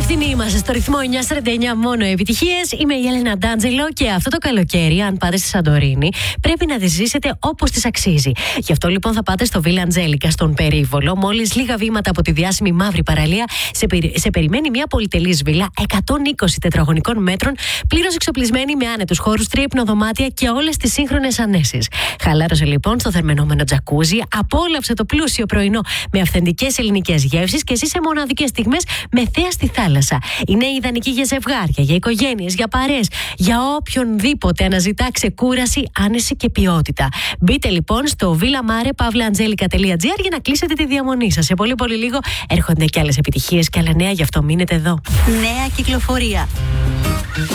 Ανευθυνοί είμαστε στο ρυθμό 949 μόνο επιτυχίες. Είμαι η Έλενα Ντάντζελο και αυτό το καλοκαίρι, αν πάτε στη Σαντορίνη, πρέπει να τη ζήσετε όπως της αξίζει. Γι' αυτό λοιπόν θα πάτε στο Villa Angelica στον Περίβολο. Μόλις λίγα βήματα από τη διάσημη μαύρη παραλία, σε περιμένει μια πολυτελής βίλα 120 τετραγωνικών μέτρων, πλήρως εξοπλισμένη με άνετους χώρους, τρίπνο δωμάτια και όλες τις σύγχρονες ανέσεις. Χαλάρωσε λοιπόν στο θερμαινόμενο τζακούζι, απόλαυσε το πλούσιο πρωινό με αυθεντικές ελληνικές γεύσεις και ζήσε μοναδικές στιγμές με θέα στη θάλασσα. Είναι ιδανική για ζευγάρια, για οικογένειες, για παρέες, για οποιονδήποτε αναζητά ξεκούραση, άνεση και ποιότητα. Μπείτε λοιπόν στο villamare.angelica.gr για να κλείσετε τη διαμονή σας. Σε πολύ λίγο έρχονται και άλλες επιτυχίες και άλλα νέα, γι' αυτό μείνετε εδώ. Νέα κυκλοφορία.